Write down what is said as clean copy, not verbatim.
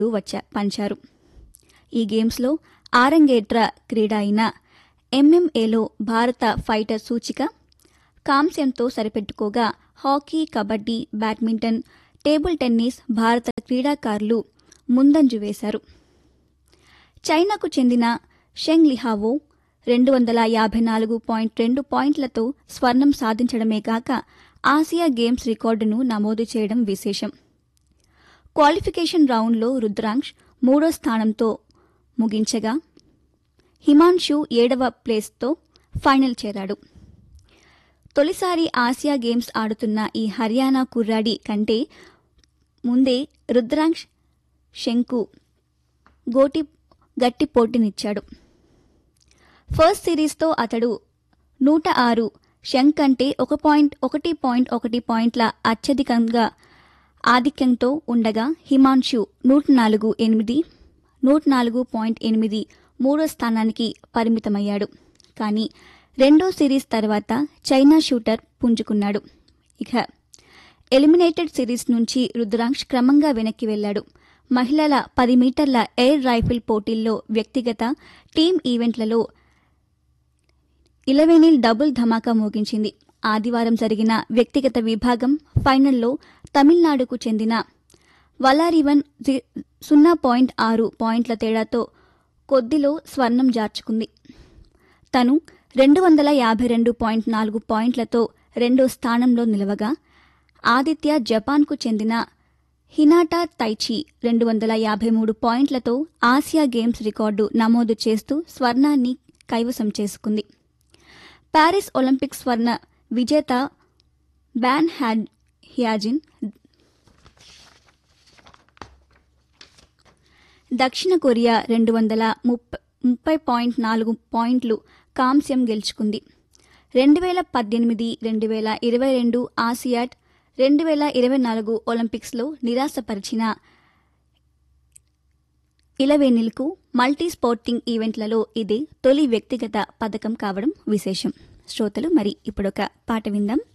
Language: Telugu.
పంచారు. ఈ గేమ్స్లో ఆరంగేట్ర క్రీడ అయిన ఎంఎంఏలో భారత ఫైటర్ సూచిక కాంస్యంతో సరిపెట్టుకోగా hockey, kabaddi, badminton, table tennis భారత క్రీడాకారులు ముందంజు వేశారు. చైనాకు చెందిన షెంగ్ లిహావో 254.2 పాయింట్లతో స్వర్ణం సాధించడమే కాక ఆసియా గేమ్స్ రికార్డును నమోదు చేయడం విశేషం. క్వాలిఫికేషన్ రౌండ్లో రుద్రాంశ్ 3వ స్థానంతో ముగించగా హిమాన్షు 7వ ప్లేస్తో ఫైనల్ చేరాడు. తొలిసారి ఆసియా గేమ్స్ ఆడుతున్న ఈ హర్యానా కుర్రాడి కంటే ముందే రుద్రాంశ్ షెంకు గట్టి పోటీనిచ్చాడు. ఫస్ట్ సిరీస్తో అతడు 106, షెంక్ కంటే 1.1 పాయింట్ల అత్యధికంగా ఆధిక్యంతో ఉండగా హిమాన్షు 104.8 మూడో స్థానానికి పరిమితమయ్యాడు. కానీ రెండో సిరీస్ తర్వాత చైనా షూటర్ పుంజుకున్నాడు. ఇక ఎలిమినేటెడ్ సిరీస్ నుంచి రుద్రాంశ్ క్రమంగా వెనక్కి వెళ్లాడు. మహిళల 10 మీటర్ల ఎయిర్ రైఫిల్ పోటీల్లో వ్యక్తిగత, టీమ్ ఈవెంట్లలో ఇలవేనిల్ డబుల్ ధమాకా మోగించింది. ఆదివారం జరిగిన వ్యక్తిగత విభాగం ఫైనల్లో తమిళనాడుకు చెందిన వలారివన్ 0.6 పాయింట్ల తేడాతో కొద్దిలో స్వర్ణం జార్చుకుంది. తను 252.4 పాయింట్లతో రెండో స్థానంలో నిలవగా ఆదిత్య జపాన్కు చెందిన హినాటా తైచి 253 పాయింట్లతో ఆసియా గేమ్స్ రికార్డు నమోదు చేస్తూ స్వర్ణాన్ని కైవసం చేసుకుంది. ప్యారిస్ ఒలింపిక్ స్వర్ణ విజేత బ్యాన్ హ్యాజిన్ దక్షిణ కొరియా 230.4 పాయింట్లు కాంస్యం గెలుచుకుంది. 2018, 2022 ఆసియాడ్, 2024 ఒలింపిక్స్లో నిరాశపరిచిన ఇలవేనిల్కు మల్టీ స్పోర్టింగ్ ఈవెంట్లలో ఇది తొలి వ్యక్తిగత పథకం కావడం విశేషం. శ్రోతలు, మరి ఇప్పుడొక పాట విందాం.